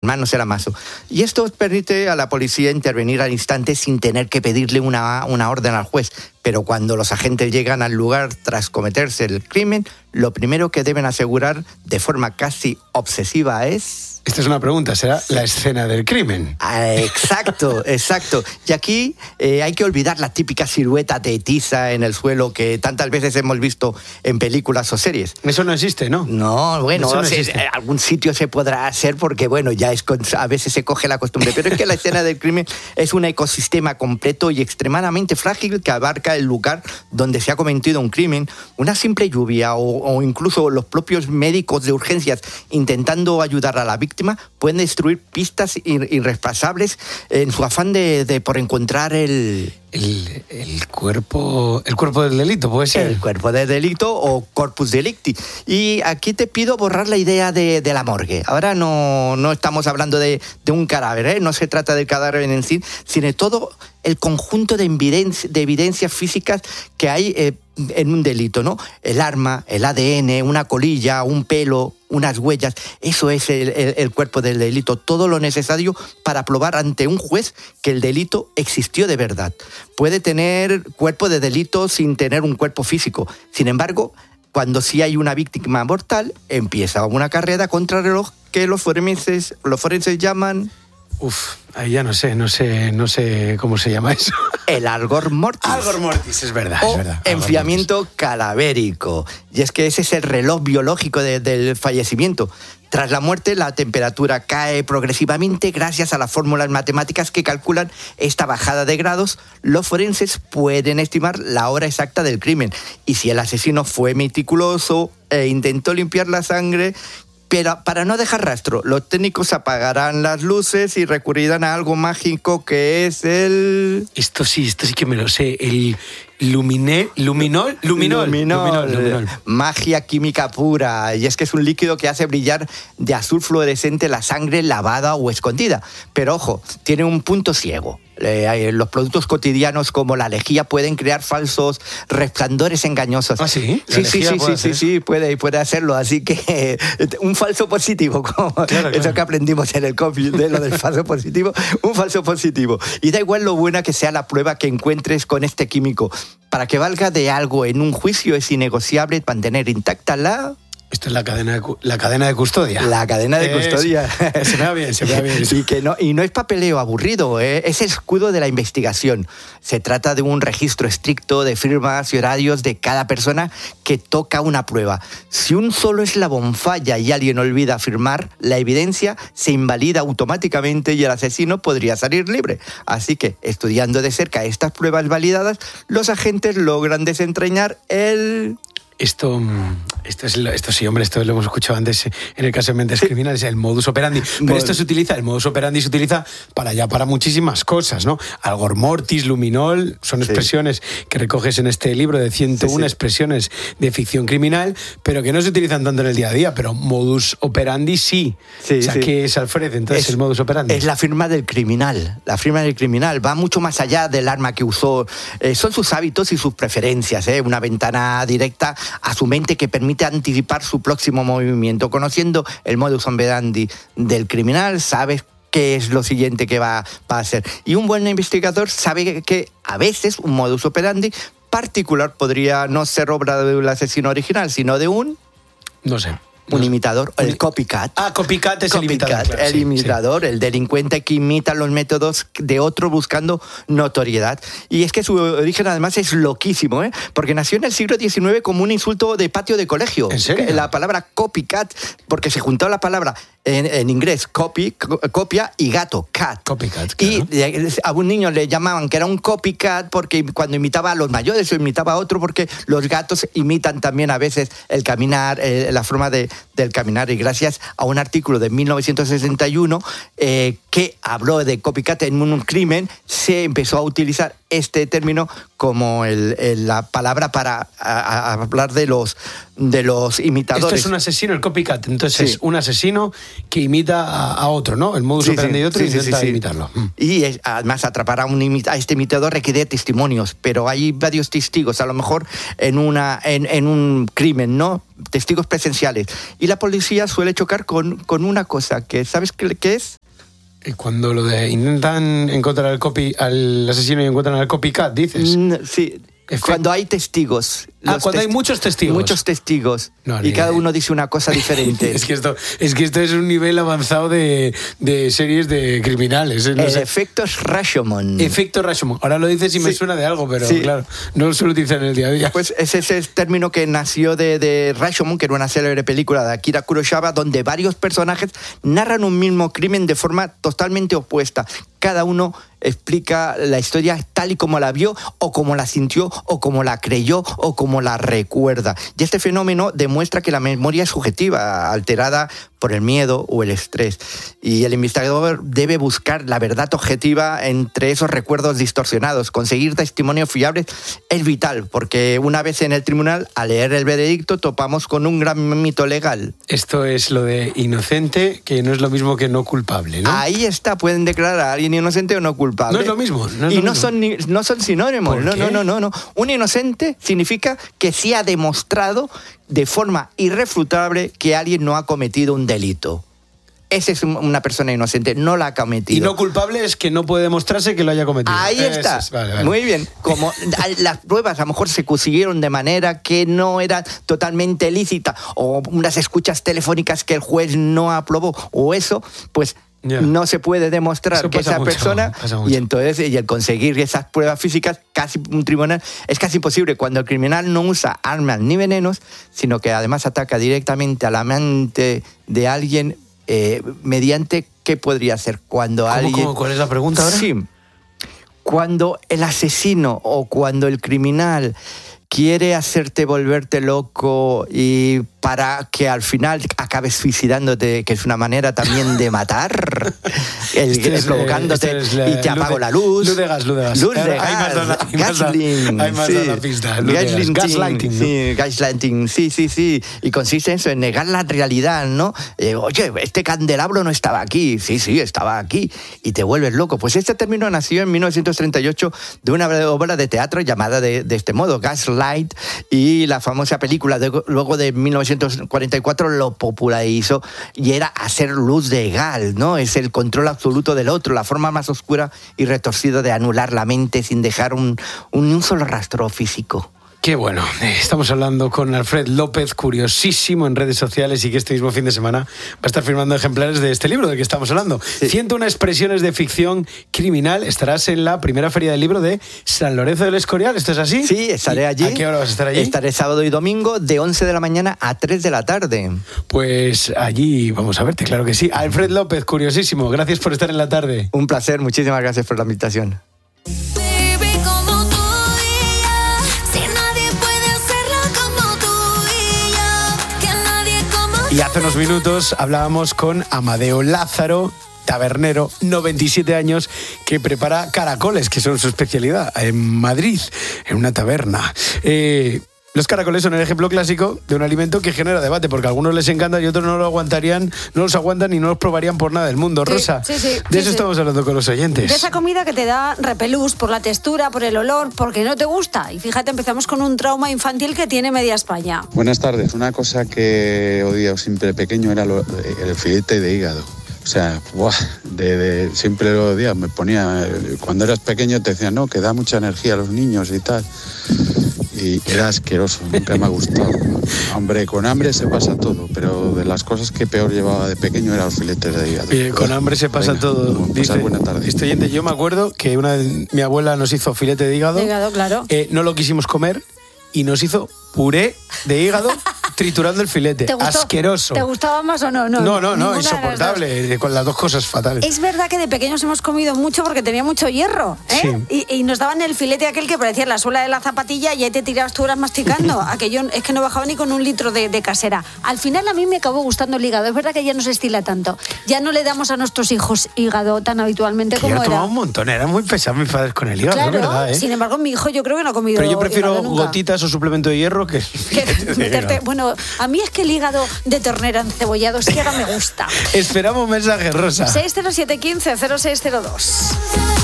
manos el amaso. Y esto permite a la policía intervenir al instante sin tener que pedirle una orden al juez. Pero cuando los agentes llegan al lugar tras cometerse el crimen, lo primero que deben asegurar de forma casi obsesiva es... Esta es una pregunta, ¿será la escena del crimen? Exacto. Y aquí hay que olvidar la típica silueta de tiza en el suelo que tantas veces hemos visto en películas o series. Eso no existe, ¿no? No, bueno, Eso no existe. Algún sitio se podrá hacer porque, bueno, ya a veces se coge la costumbre. Pero es que la escena del crimen es un ecosistema completo y extremadamente frágil que abarca el lugar donde se ha cometido un crimen. Una simple lluvia o incluso los propios médicos de urgencias intentando ayudar a la víctima pueden destruir pistas irreemplazables en su afán por encontrar el cuerpo del delito, ¿puede ser? El cuerpo del delito o corpus delicti. Y aquí te pido borrar la idea de la morgue. Ahora no estamos hablando de un cadáver, ¿eh? No se trata del cadáver en sí, sino de todo el conjunto de evidencias físicas que hay en un delito, ¿no? El arma, el ADN, una colilla, un pelo, unas huellas. Eso es el cuerpo del delito. Todo lo necesario para probar ante un juez que el delito existió de verdad. Puede tener cuerpo de delito sin tener un cuerpo físico. Sin embargo, cuando sí hay una víctima mortal, empieza una carrera contra reloj que los forenses llaman... Ahí ya no sé cómo se llama eso. El algor mortis. Algor mortis, es verdad. Enfriamiento cadavérico. Y es que ese es el reloj biológico del fallecimiento. Tras la muerte, la temperatura cae progresivamente gracias a las fórmulas matemáticas que calculan esta bajada de grados. Los forenses pueden estimar la hora exacta del crimen. Y si el asesino fue meticuloso e intentó limpiar la sangre... Pero para no dejar rastro, los técnicos apagarán las luces y recurrirán a algo mágico que es el... Esto sí que me lo sé. El luminol. Magia química pura. Y es que es un líquido que hace brillar de azul fluorescente la sangre lavada o escondida. Pero ojo, tiene un punto ciego. Los productos cotidianos como la lejía pueden crear falsos resplandores engañosos. ¿Ah, sí? Sí, puede hacerlo. Así que un falso positivo, como claro. Eso que aprendimos en el COVID, de lo del falso positivo, un falso positivo. Y da igual lo buena que sea la prueba que encuentres con este químico. Para que valga de algo en un juicio es innegociable mantener intacta la... Esto es la cadena de custodia. La cadena de custodia. Se me va bien. Y no es papeleo aburrido, es el escudo de la investigación. Se trata de un registro estricto de firmas y horarios de cada persona que toca una prueba. Si un solo eslabón falla y alguien olvida firmar, la evidencia se invalida automáticamente y el asesino podría salir libre. Así que, estudiando de cerca estas pruebas validadas, los agentes logran desentrañar el... Esto sí, hombre, esto lo hemos escuchado antes en el caso de Mentes Criminales, el modus operandi. Pero el modus operandi se utiliza para muchísimas cosas, ¿no? Algor mortis, luminol, son expresiones que recoges en este libro de 101 expresiones de ficción criminal, pero que no se utilizan tanto en el día a día, pero modus operandi sí. ¿Qué es, Alfred, entonces el modus operandi? Es la firma del criminal. La firma del criminal va mucho más allá del arma que usó. Son sus hábitos y sus preferencias, una ventana directa a su mente que permite anticipar su próximo movimiento. Conociendo el modus operandi del criminal, sabes qué es lo siguiente que va a hacer. Y un buen investigador sabe que a veces un modus operandi particular podría no ser obra del asesino original, sino de un... No sé. Un imitador, el copycat. Copycat es el imitador. Claro, el imitador, el delincuente que imita los métodos de otro buscando notoriedad. Y es que su origen además es loquísimo, porque nació en el siglo XIX como un insulto de patio de colegio. ¿En serio? La palabra copycat, porque se juntó la palabra en inglés copia y gato, cat. Copycat, claro. Y a un niño le llamaban que era un copycat porque cuando imitaba a los mayores o imitaba a otro, porque los gatos imitan también a veces el caminar, la forma del caminar. Y gracias a un artículo de 1961 que habló de copycat en un crimen, se empezó a utilizar este término como la palabra para hablar de los imitadores. Esto es un asesino, el copycat. Entonces es un asesino que imita a otro, ¿no? El modus operandi de otro y intenta imitarlo. Y además atrapar a este imitador requiere testimonios, pero hay varios testigos, a lo mejor en un crimen, ¿no? Testigos presenciales. Y la policía suele chocar con una cosa, que ¿sabes qué es? Cuando intentan encontrar al asesino y encuentran al copycat, dices. Sí. Cuando hay testigos. Cuando hay muchos testigos. Muchos testigos. Y cada uno dice una cosa diferente. es que esto es un nivel avanzado de series de criminales. El efecto Rashomon. Efecto Rashomon. Ahora lo dices y me suena de algo, pero claro, no lo suelo utilizar en el día a día. Pues es ese término que nació de Rashomon, que era una célebre película de Akira Kurosawa, donde varios personajes narran un mismo crimen de forma totalmente opuesta. Cada uno explica la historia tal y como la vio, o como la sintió, o como la creyó, o como la recuerda. Y este fenómeno demuestra que la memoria es subjetiva, alterada por el miedo o el estrés. Y el investigador debe buscar la verdad objetiva entre esos recuerdos distorsionados. Conseguir testimonios fiables es vital, porque una vez en el tribunal, al leer el veredicto, topamos con un gran mito legal. Esto es lo de inocente, que no es lo mismo que no culpable, ¿no? Ahí está, pueden declarar a alguien inocente o no culpable. No es lo mismo. No son sinónimos. No. Un inocente significa que sí ha demostrado de forma irrefutable que alguien no ha cometido un delito. Esa es una persona inocente, no la ha cometido. Y no culpable es que no puede demostrarse que lo haya cometido. Ahí está. Vale. Muy bien. Como las pruebas a lo mejor se consiguieron de manera que no era totalmente lícita, o unas escuchas telefónicas que el juez no aprobó, o eso, pues no se puede demostrar que esa persona, y entonces el conseguir esas pruebas físicas, casi un tribunal, es casi imposible cuando el criminal no usa armas ni venenos, sino que además ataca directamente a la mente de alguien mediante, ¿qué podría ser? Cuando alguien... ¿Cuál es la pregunta ahora? Sí. Cuando el asesino o cuando el criminal quiere hacerte volverte loco y para que al final acabes suicidándote, que es una manera también de matar, provocándote y te apago la luz. Luz de gas. Gaslighting. Hay más de la pista. Gaslighting. Sí, gaslighting. Sí. Y consiste en eso, en negar la realidad, ¿no? Oye, este candelabro no estaba aquí. Sí, estaba aquí. Y te vuelves loco. Pues este término nació en 1938 de una obra de teatro llamada de este modo, Gaslight, y la famosa película luego de 1944 lo popularizó, y era hacer luz de gas, ¿no? Es el control absoluto del otro, la forma más oscura y retorcida de anular la mente sin dejar un solo rastro físico. Qué bueno. Estamos hablando con Alfred López, curiosísimo en redes sociales, y que este mismo fin de semana va a estar firmando ejemplares de este libro del que estamos hablando. Sí. 101 expresiones de ficción criminal. Estarás en la primera feria del libro de San Lorenzo del Escorial. ¿Esto es así? Sí, estaré allí. ¿A qué hora vas a estar allí? Estaré sábado y domingo de 11 de la mañana a 3 de la tarde. Pues allí vamos a verte, claro que sí. Alfred López, curiosísimo. Gracias por estar en la tarde. Un placer. Muchísimas gracias por la invitación. Y hace unos minutos hablábamos con Amadeo Lázaro, tabernero, 97 años, que prepara caracoles, que son su especialidad, en Madrid, en una taberna. Los caracoles son el ejemplo clásico de un alimento que genera debate, porque a algunos les encanta y otros no lo aguantarían, no los aguantan y no los probarían por nada del mundo. Sí, Rosa, de eso estamos hablando con los oyentes. De esa comida que te da repelús por la textura, por el olor, porque no te gusta. Y fíjate, empezamos con un trauma infantil que tiene media España. Buenas tardes. Una cosa que odiaba siempre pequeño era el filete de hígado. O sea, siempre lo odiaba. Me ponía, cuando eras pequeño te decían, no, que da mucha energía a los niños y tal. Y era asqueroso, nunca me ha gustado. Hombre, con hambre se pasa todo, pero de las cosas que peor llevaba de pequeño eran los filetes de hígado. Oye, con hambre se pasa todo. Dice, buena tarde. Yo me acuerdo que mi abuela nos hizo filete de hígado. De hígado, claro. No lo quisimos comer y nos hizo puré de hígado triturando el filete. ¿Te gustó? Asqueroso. ¿Te gustaba más o no? No, ninguna de las insoportable. Con las dos cosas fatales. Es verdad que de pequeños hemos comido mucho porque tenía mucho hierro, ¿eh? Sí. Y nos daban el filete aquel que parecía la suela de la zapatilla y ahí te tirabas tú horas masticando. Aquello es que no bajaba ni con un litro de casera. Al final a mí me acabó gustando el hígado. Es verdad que ya no se estila tanto. Ya no le damos a nuestros hijos hígado tan habitualmente Que como yo era. tomaba un montón. Era muy pesado mis padres con el hígado, Claro, ¿verdad? sin embargo, mi hijo yo creo que no ha comido Pero yo prefiero hígado nunca. gotitas o suplemento de hierro que... Bueno, a mí es que el hígado de ternera encebollado sí que ahora me gusta. Esperamos mensajes, Rosa. 60715-0602.